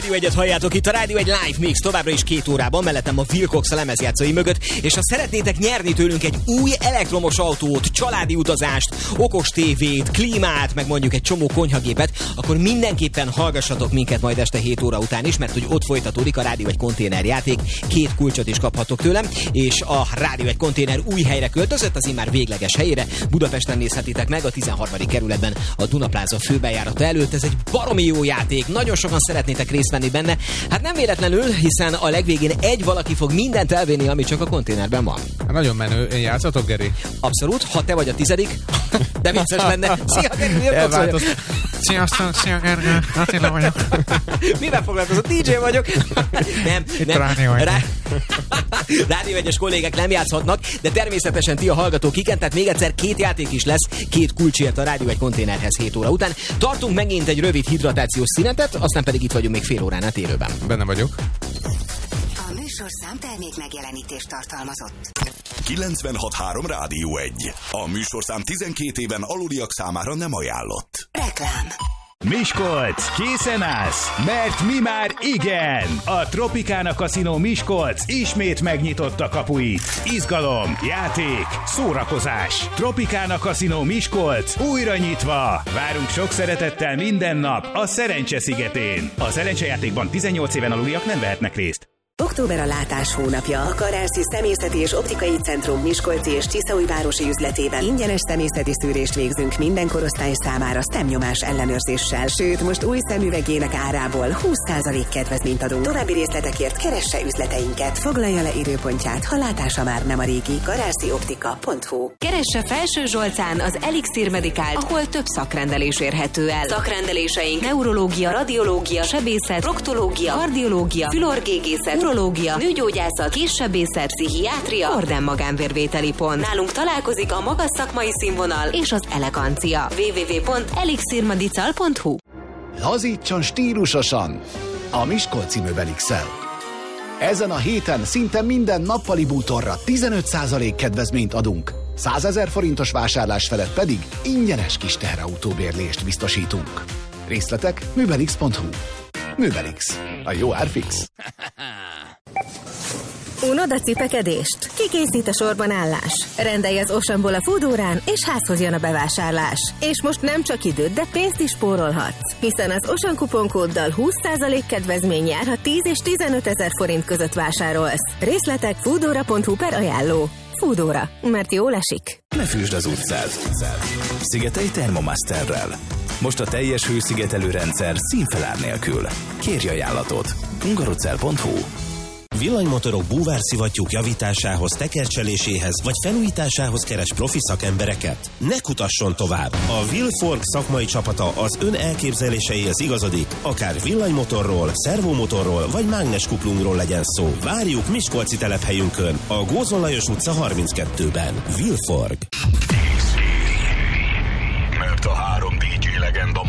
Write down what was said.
Rádió Egyet halljátok, itt a Rádió Egy Live Mix, továbbra is 2 órában, mellettem a Will Cox a lemezjátszói mögött, és ha szeretnétek nyerni tőlünk egy új elektromos autót, családi utazást, okos tévét, klímát, meg mondjuk egy csomó konyhagépet, akkor mindenképpen hallgassatok minket majd este 7 óra után is, mert hogy ott folytatódik a Rádió Egy konténerjáték, 2 kulcsot is kaphatok tőlem, és a Rádió Egy konténer új helyre költözött, az immár végleges helyére, Budapesten nézhetitek meg, a 13. kerületben, a Dunapláza főbejárata előtt. Ez egy baromi jó játék, nagyon sokan szeretnétek részt venni benne. Hát nem véletlenül, hiszen a legvégén egy valaki fog mindent elvinni, ami csak a konténerben van. Nagyon menő. Én játszatok, Geri? Abszolút, ha te vagy a 10., de vicces lenne. Szia, Geri, Will Cox vagyok. Sziasztok, szia, Gergő, Attila vagyok. Mivel foglalkozol? DJ vagyok. Nem. Rádió Egyes kollégák nem játszhatnak, de természetesen ti a hallgatók igen, tehát még egyszer 2 játék is lesz, 2 kulcsért a Rádió Egy konténerhez 7 óra után. Tartunk megint egy rövid hidratációs szünetet, aztán pedig itt vagyunk még fél órán át élőben. Benne vagyok. A műsorszám termék megjelenítést tartalmazott. 96.3 Rádió Egy. A műsorszám 12 éven aluliak számára nem ajánlott. Reklám. Miskolc, készen állsz? Mert mi már igen! A Tropicana Casino Miskolc ismét megnyitotta kapuit. Izgalom, játék, szórakozás. Tropicana Casino Miskolc újra nyitva. Várunk sok szeretettel minden nap a Szerencse szigetén. A szerencsejátékban 18 éven aluliak nem vehetnek részt. Október a látás hónapja. A Karászi Szemészeti és Optikai Centrum Miskolci és Tiszaújvárosi üzletében ingyenes szemészeti szűrést végzünk minden korosztály számára szemnyomás ellenőrzéssel. Sőt, most új szemüvegének árából 20% kedvezményt adunk. További részletekért keresse üzleteinket. Foglalja le időpontját, ha látása már nem a régi. karászioptika.hu. Keresse Felső Zsolcán az Elixir Medical, ahol több szakrendelés érhető el. Szakrendeléseink neurológia, radiológia, sebészet, proktológia, kardiológia, fülorgégészet, urológia, nőgyógyászat, késsebészet, pszichiátria, Orden magánvérvételi pont. Nálunk találkozik a magas szakmai színvonal és az elegancia. www.elixirmedical.hu. Lazítson stílusosan a Miskolci Möbelix-el. Ezen a héten szinte minden nappali bútorra 15% kedvezményt adunk. 100 000 forintos vásárlás felett pedig ingyenes kis teherautóbérlést biztosítunk. Részletek möbelix.hu. Möbelix. A jó ár fix. Unod a cipekedést? Kikészít a sorban állás? Rendelj az Oceanból a Foodórán, és házhoz jön a bevásárlás. És most nem csak időt, de pénzt is spórolhatsz. Hiszen az Ocean kuponkóddal 20% kedvezmény jár, ha 10 és 15 000 forint között vásárolsz. Részletek foodora.hu/ajánló. Foodóra, mert jól esik. Ne fűsd az utcát. Szigetelj Thermomasterrel. Most a teljes hőszigetelő rendszer színfelár nélkül. Kérj ajánlatot. hungarocell.hu. Villanymotorok búvárszivattyúk javításához, tekercseléséhez vagy felújításához keres profi szakembereket? Ne kutasson tovább! A Wilforg szakmai csapata az ön elképzeléseihez igazodik, akár villanymotorról, szervomotorról vagy mágneskuplungról legyen szó. Várjuk miskolci telephelyünkön, a Gózon Lajos utca 32-ben. Wilforg. Mert a 3 DJ legenda